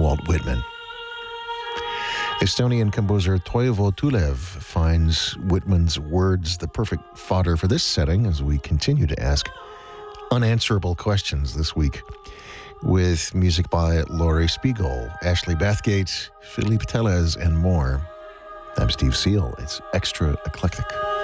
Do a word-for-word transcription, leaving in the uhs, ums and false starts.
Walt Whitman. Estonian composer Toivo Tulev finds Whitman's words the perfect fodder for this setting as we continue to ask unanswerable questions this week with music by Laurie Spiegel, Ashley Bathgate, Philippe Tellez, and more. I'm Steve Seal. It's Extra Eclectic.